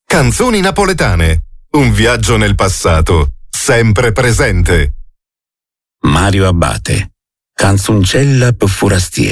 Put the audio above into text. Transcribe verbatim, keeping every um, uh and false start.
Canzoni napoletane. Un viaggio nel passato, sempre presente. Mario Abbate, Canzoncella per forastieri.